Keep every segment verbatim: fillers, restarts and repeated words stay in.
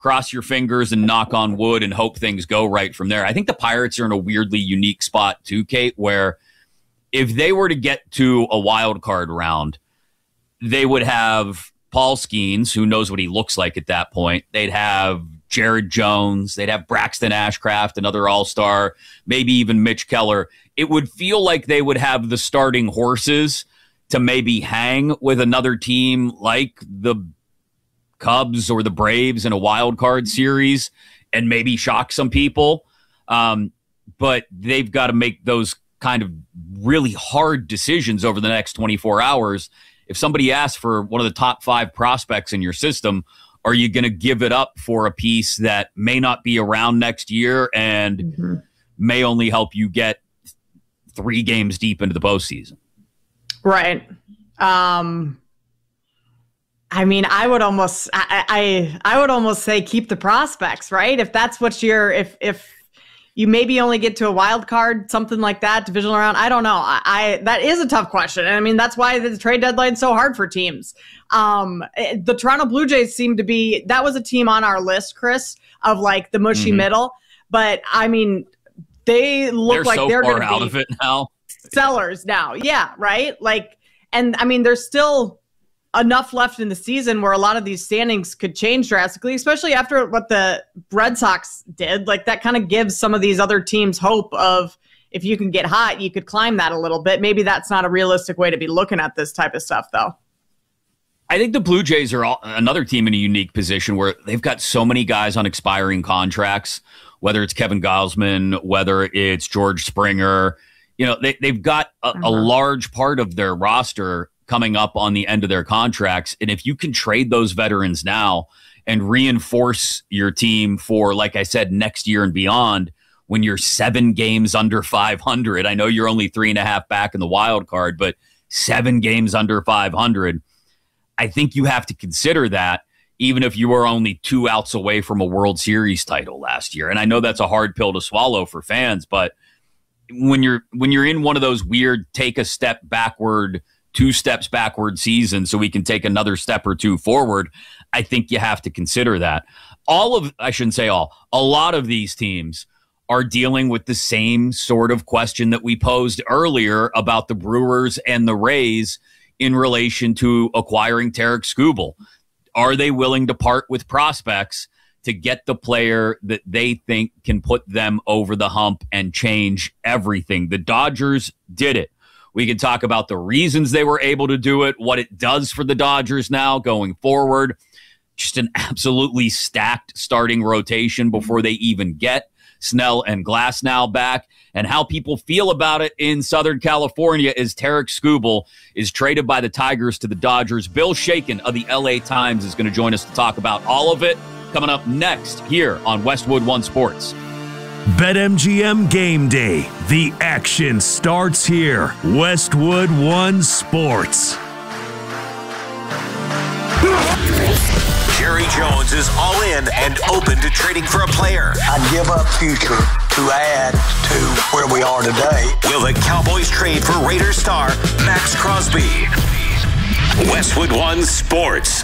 cross your fingers and knock on wood and hope things go right from there. I think the Pirates are in a weirdly unique spot too, Kate, where if they were to get to a wild card round, they would have Paul Skeens, who knows what he looks like at that point. They'd have Jared Jones. They'd have Braxton Ashcraft, another all-star, maybe even Mitch Keller. It would feel like they would have the starting horses to maybe hang with another team like the Cubs or the Braves in a wild card series and maybe shock some people. Um, but they've got to make those kind of really hard decisions over the next twenty-four hours. If somebody asks for one of the top five prospects in your system, are you going to give it up for a piece that may not be around next year and mm-hmm. may only help you get three games deep into the postseason? Right. Um, I mean, I would almost, I, I, I would almost say keep the prospects, right? If that's what you're, if, if you maybe only get to a wild card, something like that, divisional round. I don't know. I, I that is a tough question. And I mean, that's why the trade deadline is so hard for teams. Um, the Toronto Blue Jays seem to be, that was a team on our list, Chris, of like the mushy mm-hmm. middle. But I mean, they look they're like so they're far going to out be of it now. Sellers now. Yeah. Right. Like, and I mean, there's still enough left in the season where a lot of these standings could change drastically, especially after what the Red Sox did. Like that kind of gives some of these other teams hope of if you can get hot, you could climb that a little bit. Maybe that's not a realistic way to be looking at this type of stuff, though. I think the Blue Jays are all, another team in a unique position where they've got so many guys on expiring contracts, whether it's Kevin Gausman, whether it's George Springer. You know, they, they've got a, uh-huh. a large part of their roster coming up on the end of their contracts. And if you can trade those veterans now and reinforce your team for, like I said, next year and beyond, when you're seven games under five hundred, I know you're only three and a half back in the wild card, but seven games under five hundred, I think you have to consider that, even if you were only two outs away from a World Series title last year. And I know that's a hard pill to swallow for fans, but when you're, when you're in one of those weird take a step backward two steps backward season so we can take another step or two forward, I think you have to consider that. All of, I shouldn't say all, a lot of these teams are dealing with the same sort of question that we posed earlier about the Brewers and the Rays in relation to acquiring Tarik Skubal. Are they willing to part with prospects to get the player that they think can put them over the hump and change everything? The Dodgers did it. We can talk about the reasons they were able to do it, what it does for the Dodgers now going forward. Just an absolutely stacked starting rotation before they even get Snell and Glasnow back, and how people feel about it in Southern California as Tarik Skubal is traded by the Tigers to the Dodgers. Bill Shaken of the L A Times is going to join us to talk about all of it coming up next here on Westwood One Sports. BetMGM Game Day. The action starts here. Westwood One Sports. Jerry Jones is all in and open to trading for a player. I'd give up future to add to where we are today. Will the Cowboys trade for Raiders star Max Crosby? Westwood One Sports.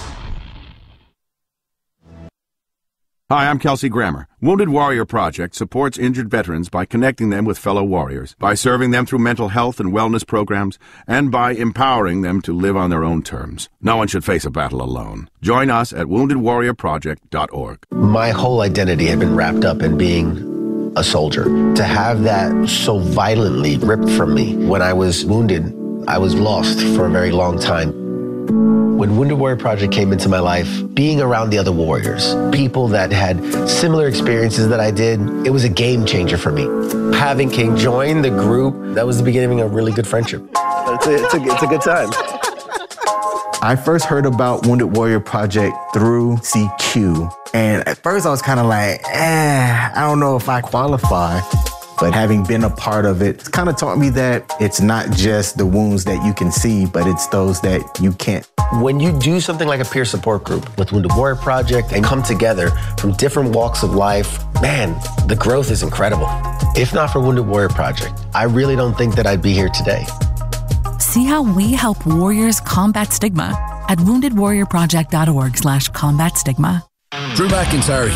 Hi, I'm Kelsey Grammer. Wounded Warrior Project supports injured veterans by connecting them with fellow warriors, by serving them through mental health and wellness programs, and by empowering them to live on their own terms. No one should face a battle alone. Join us at wounded warrior project dot org. My whole identity had been wrapped up in being a soldier. To have that so violently ripped from me when I was wounded, I was lost for a very long time. When Wounded Warrior Project came into my life, being around the other warriors, people that had similar experiences that I did, it was a game changer for me. Having King join the group, that was the beginning of a really good friendship. It's a, it's a, it's a good time. I first heard about Wounded Warrior Project through C Q. And at first I was kind of like, eh, I don't know if I qualify. But having been a part of it, it's kind of taught me that it's not just the wounds that you can see, but it's those that you can't. When you do something like a peer support group with Wounded Warrior Project and come together from different walks of life, man, the growth is incredible. If not for Wounded Warrior Project, I really don't think that I'd be here today. See how we help warriors combat stigma at wounded warrior project dot org slash combat stigma. Drew McIntyre